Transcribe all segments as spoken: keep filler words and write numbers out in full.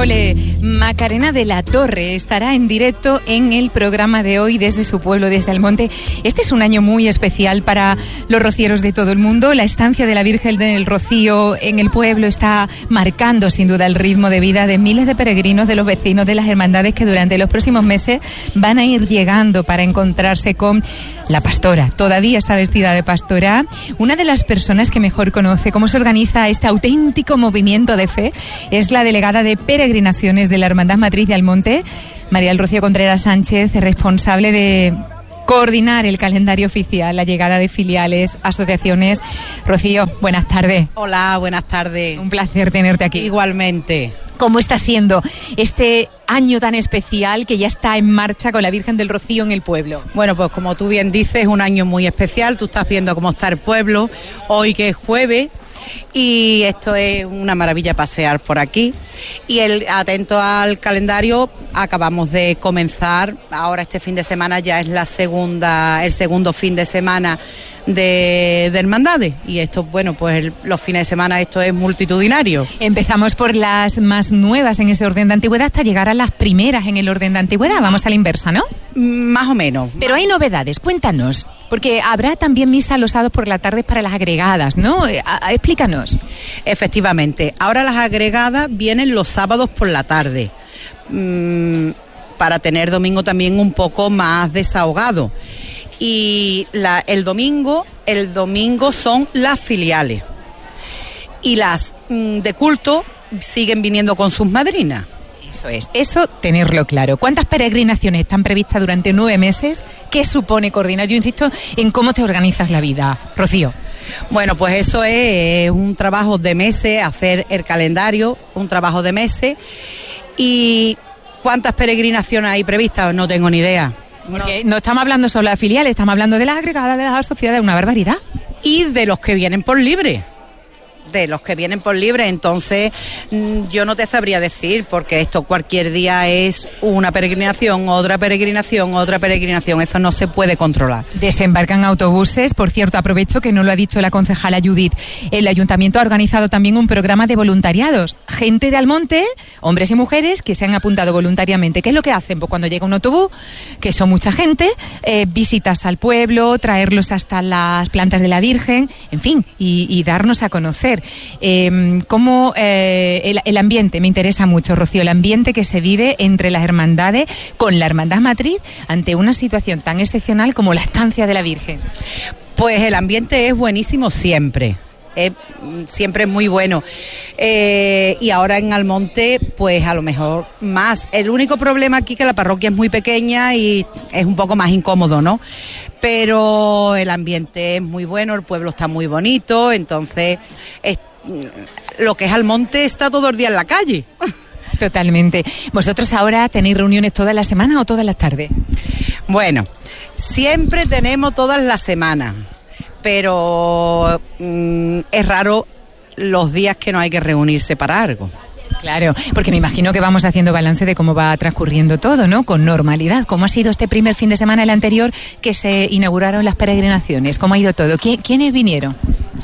Ole, Macarena de la Torre estará en directo en el programa de hoy desde su pueblo, desde Almonte. Este es un año muy especial para los rocieros de todo el mundo. La estancia de la Virgen del Rocío en el pueblo está marcando sin duda el ritmo de vida de miles de peregrinos, de los vecinos, de las hermandades que durante los próximos meses van a ir llegando para encontrarse con la pastora. Todavía está vestida de pastora. Una de las personas que mejor conoce cómo se organiza este auténtico movimiento de fe es la delegada de peregrinaciones de la Hermandad Matriz de Almonte, María del Rocío Contreras Sánchez, responsable de coordinar el calendario oficial, la llegada de filiales, asociaciones. Rocío, buenas tardes. Hola, buenas tardes. Un placer tenerte aquí. Igualmente. ¿Cómo está siendo este año tan especial que ya está en marcha con la Virgen del Rocío en el pueblo? Bueno, pues como tú bien dices, es un año muy especial. Tú estás viendo cómo está el pueblo hoy, que es jueves, y esto es una maravilla pasear por aquí. Y el atento al calendario, acabamos de comenzar, ahora este fin de semana ya es la segunda, el segundo fin de semana de, de hermandades, y esto, bueno, pues el, los fines de semana esto es multitudinario. Empezamos por las más nuevas en ese orden de antigüedad hasta llegar a las primeras en el orden de antigüedad. Vamos a la inversa, ¿no? Más o menos. Pero hay novedades, cuéntanos, porque habrá también misa los sábados por la tarde para las agregadas, ¿no? A, a, explícanos. Efectivamente, ahora las agregadas vienen los sábados por la tarde, mmm, para tener domingo también un poco más desahogado. Y la, el domingo, el domingo son las filiales. Y las mmm, de culto siguen viniendo con sus madrinas. Eso es, eso tenerlo claro. ¿Cuántas peregrinaciones están previstas durante nueve meses? ¿Qué supone coordinar? Yo insisto en cómo te organizas la vida, Rocío. Bueno, pues eso es un trabajo de meses, hacer el calendario, un trabajo de meses. ¿Y cuántas peregrinaciones hay previstas? No tengo ni idea. Porque no estamos hablando solo de filiales, estamos hablando de las agregadas, de las asociadas, una barbaridad. Y de los que vienen por libre. De los que vienen por libre, entonces yo no te sabría decir, porque esto cualquier día es una peregrinación, otra peregrinación, otra peregrinación, eso no se puede controlar. Desembarcan autobuses, por cierto, aprovecho que no lo ha dicho la concejala Judith, el ayuntamiento ha organizado también un programa de voluntariados, gente de Almonte, hombres y mujeres que se han apuntado voluntariamente. ¿Qué es lo que hacen? Pues cuando llega un autobús, que son mucha gente, eh, visitas al pueblo, traerlos hasta las plantas de la Virgen, en fin, y, y darnos a conocer. Eh, cómo eh, el, el ambiente, me interesa mucho, Rocío, el ambiente que se vive entre las hermandades con la Hermandad Matriz ante una situación tan excepcional como la estancia de la Virgen. Pues el ambiente es buenísimo siempre. Es, siempre es muy bueno, eh, y ahora en Almonte pues a lo mejor más. El único problema aquí es que la parroquia es muy pequeña y es un poco más incómodo, ¿no? Pero el ambiente es muy bueno, el pueblo está muy bonito, entonces es, lo que es Almonte está todo el día en la calle. Totalmente. ¿Vosotros ahora tenéis reuniones todas las semanas o todas las tardes? Bueno, siempre tenemos todas las semanas, pero mmm, es raro los días que no hay que reunirse para algo. Claro, porque me imagino que vamos haciendo balance de cómo va transcurriendo todo, ¿no? Con normalidad. ¿Cómo ha sido este primer fin de semana, el anterior, que se inauguraron las peregrinaciones? ¿Cómo ha ido todo? ¿Quiénes vinieron?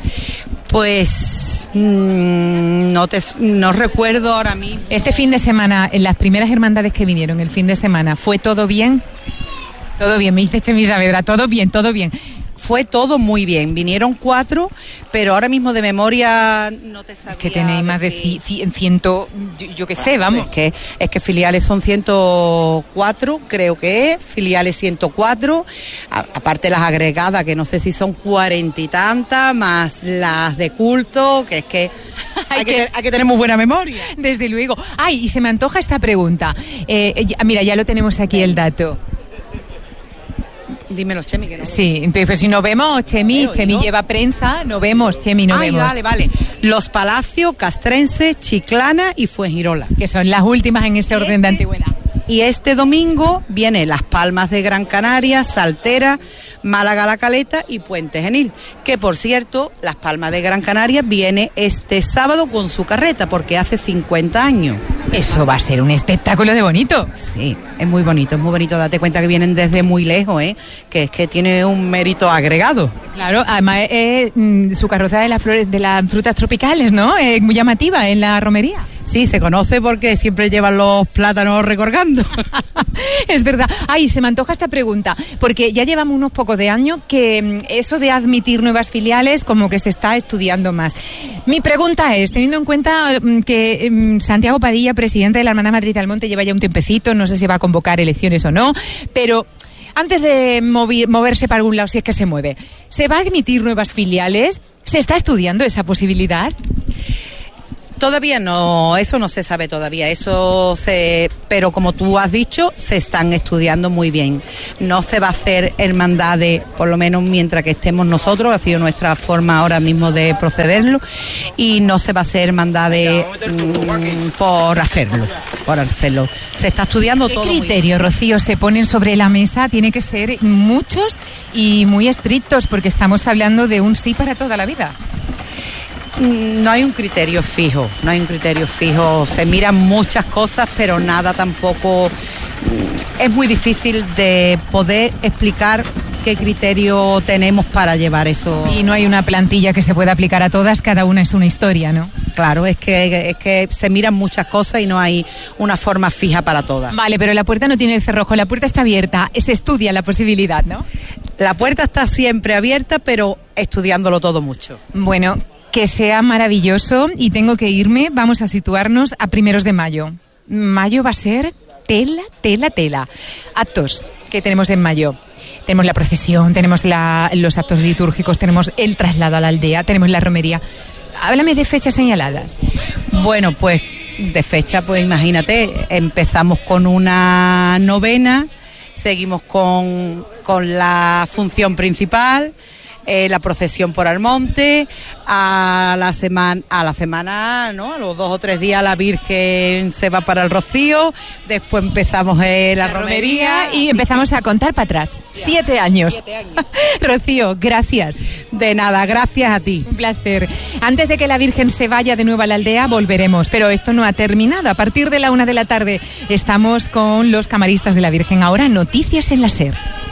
Pues mmm, no te no recuerdo ahora mismo. Este fin de semana, en las primeras hermandades que vinieron, el fin de semana, ¿fue todo bien? Todo bien, me dice Chemi Saavedra, todo bien, todo bien. Fue todo muy bien, vinieron cuatro, pero ahora mismo de memoria no te sabía. Es que tenéis más de ci- ciento, yo, yo qué sé, vamos. Es que, es que filiales son ciento cuatro, creo que es, filiales ciento cuatro, a, aparte las agregadas, que no sé si son cuarenta y tantas, más las de culto, que es que hay, que, hay que tener muy buena memoria. Desde luego. Ay, y se me antoja esta pregunta. Eh, ya, mira, ya lo tenemos aquí el dato. Dímelo, Chemi, que no. Sí, pero si no vemos, Chemi, Pero, Chemi ¿no? lleva prensa, no vemos, Chemi, no Ay, vemos. vale, vale. Los Palacios, Castrense, Chiclana y Fuengirola. Que son las últimas en este orden este, de antigüedad. Y este domingo viene Las Palmas de Gran Canaria, Saltera, Málaga La Caleta y Puente Genil. Que, por cierto, Las Palmas de Gran Canaria viene este sábado con su carreta, porque hace cincuenta años. Eso va a ser un espectáculo de bonito. Sí, es muy bonito, es muy bonito. Date cuenta que vienen desde muy lejos, ¿eh? Que es que tiene un mérito agregado. Claro, además es, es, su carroza de las flores, de las frutas tropicales, ¿no? Es muy llamativa en la romería. Sí, se conoce porque siempre llevan los plátanos recorgando. Es verdad. Ay, se me antoja esta pregunta, porque ya llevamos unos pocos de años que eso de admitir nuevas filiales como que se está estudiando más. Mi pregunta es, teniendo en cuenta que Santiago Padilla, presidente de la Hermandad Madrid del Monte, lleva ya un tiempecito, no sé si va a convocar elecciones o no, pero antes de mover, moverse para algún lado, si es que se mueve, ¿se va a admitir nuevas filiales? ¿Se está estudiando esa posibilidad? Todavía no, eso no se sabe todavía, eso se, pero como tú has dicho, se están estudiando muy bien. No se va a hacer hermandades, por lo menos mientras que estemos nosotros, ha sido nuestra forma ahora mismo de procederlo, y no se va a hacer hermandades mmm, por hacerlo, por hacerlo. Se está estudiando todo. ¿Qué criterios, Rocío, se ponen sobre la mesa? Tiene que ser muchos y muy estrictos, porque estamos hablando de un sí para toda la vida. No hay un criterio fijo, no hay un criterio fijo, se miran muchas cosas, pero nada tampoco, es muy difícil de poder explicar qué criterio tenemos para llevar eso. Y no hay una plantilla que se pueda aplicar a todas, cada una es una historia, ¿no? Claro, es que, es que se miran muchas cosas y no hay una forma fija para todas. Vale, pero la puerta no tiene el cerrojo, la puerta está abierta, se estudia la posibilidad, ¿no? La puerta está siempre abierta, pero estudiándolo todo mucho. Bueno, que sea maravilloso y tengo que irme. Vamos a situarnos a primeros de mayo. Mayo va a ser tela, tela, tela. Actos que tenemos en mayo. Tenemos la procesión, tenemos la, los actos litúrgicos, tenemos el traslado a la aldea, tenemos la romería. Háblame de fechas señaladas. Bueno, pues de fecha, pues imagínate, empezamos con una novena, seguimos con, con la función principal, Eh, la procesión por Almonte, a la semana, a la semana, ¿no? A los dos o tres días la Virgen se va para el Rocío, después empezamos eh, la, la romería, romería y empezamos a contar para atrás. Siete años. Siete años. Rocío, gracias. De nada, gracias a ti. Un placer. Antes de que la Virgen se vaya de nuevo a la aldea, volveremos, pero esto no ha terminado. A partir de la una de la tarde estamos con los camaristas de la Virgen. Ahora, noticias en la SER.